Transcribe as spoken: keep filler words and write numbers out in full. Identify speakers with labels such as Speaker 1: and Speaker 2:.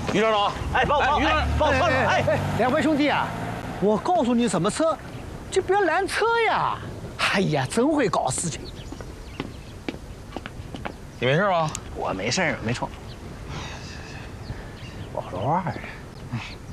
Speaker 1: 于长长，哎，报报，于长，报错了，哎，
Speaker 2: 两位兄弟啊，我告诉你什么车，就不要拦车呀！哎呀，真会搞事情。
Speaker 1: 你没事吧？
Speaker 2: 我没事，没错。我说话呀。